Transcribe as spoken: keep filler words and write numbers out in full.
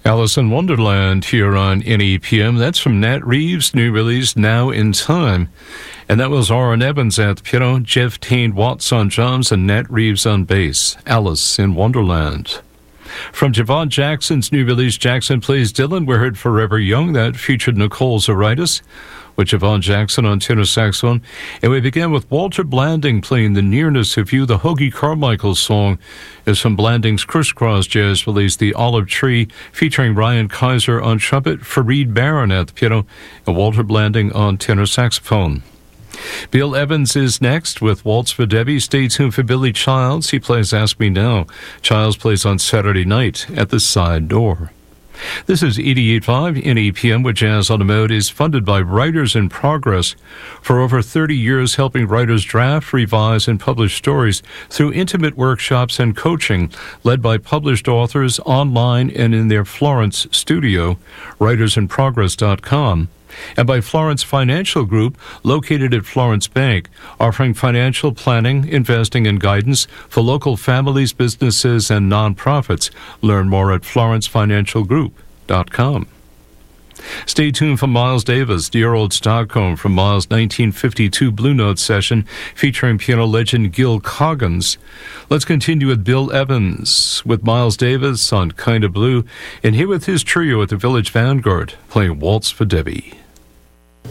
Alice in Wonderland here on N E P M. That's from Nat Reeves, new release Now in Time. And that was Orrin Evans at the piano, Jeff Tain Watts on drums, and Nat Reeves on bass. Alice in Wonderland. From Javon Jackson's new release, Jackson Plays Dylan, we heard Forever Young. That featured Nicole Zaritis with Javon Jackson on tenor saxophone. And we began with Walter Blanding playing The Nearness of You. The Hoagie Carmichael song is from Blanding's Crisscross Jazz release, The Olive Tree, featuring Ryan Kaiser on trumpet, Fareed Barron at the piano, and Walter Blanding on tenor saxophone. Bill Evans is next with Waltz for Debbie. Stay tuned for Billy Childs. He plays Ask Me Now. Childs plays on Saturday night at the side door. This is eighty-eight point five N E P M, where Jazz on the Mode is funded by Writers in Progress. For over thirty years, helping writers draft, revise, and publish stories through intimate workshops and coaching, led by published authors online and in their Florence studio, writers in progress dot com. And by Florence Financial Group, located at Florence Bank, offering financial planning, investing, and guidance for local families, businesses, and nonprofits. Learn more at florence financial group dot com. Stay tuned for Miles Davis, Dear Old Stockholm, from Miles' nineteen fifty-two Blue Note session featuring piano legend Gil Coggins. Let's continue with Bill Evans with Miles Davis on Kinda Blue, and here with his trio at the Village Vanguard playing Waltz for Debbie.